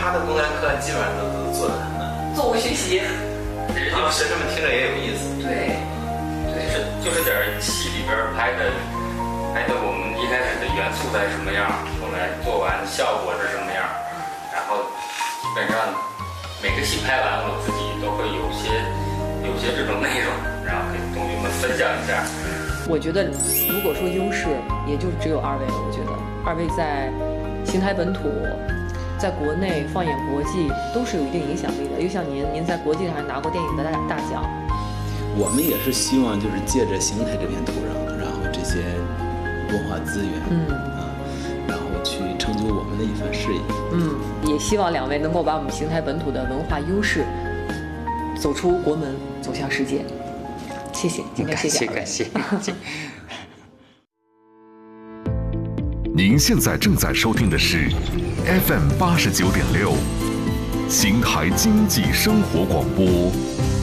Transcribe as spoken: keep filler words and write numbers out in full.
他的公开课基本上都都做的很作为学习， 让学生们听着也有意思。 对，对， 是就是点戏里边拍的，拍的我们一开始的元素在什么样，后来做完效果是什么样，然后基本上每个戏拍完，我自己都会有些有些这种内容，然后跟同学们分享一下。 我觉得如果说优势，也就只有二位了。我觉得二位在邢台本土，在国内放眼国际都是有一定影响力的。又像您，您在国际上还拿过电影的大大奖。 我们也是希望就是借着邢台这片土壤，然后这些文化资源，嗯啊，然后去成就我们的一番事业。 嗯，也希望两位能够把我们邢台本土的文化优势走出国门，走向世界。谢谢，今天谢谢感谢感谢。 您现在正在收听的是 F M 八十九点六，邢台经济生活广播。